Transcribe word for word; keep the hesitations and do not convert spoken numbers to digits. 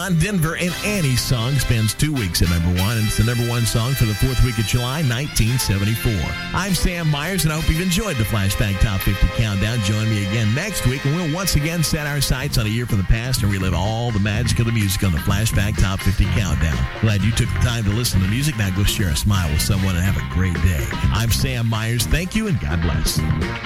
John Denver and Annie's song spends two weeks at number one, and it's the number one song for the fourth week of July, nineteen seventy-four. I'm Sam Myers, and I hope you've enjoyed the Flashback Top fifty Countdown. Join me again next week, and we'll once again set our sights on a year from the past and relive all the magic of the music on the Flashback Top fifty Countdown. Glad you took the time to listen to music. Now go share a smile with someone and have a great day. I'm Sam Myers. Thank you, and God bless.